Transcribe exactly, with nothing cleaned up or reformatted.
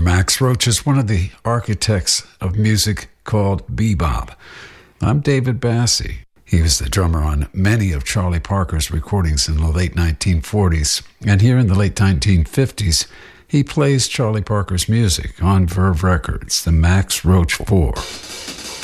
Max Roach is one of the architects of music called bebop. I'm David Bassie. He was the drummer on many of Charlie Parker's recordings in the late nineteen forties, and here in the late nineteen fifties, he plays Charlie Parker's music on Verve Records, the Max Roach four.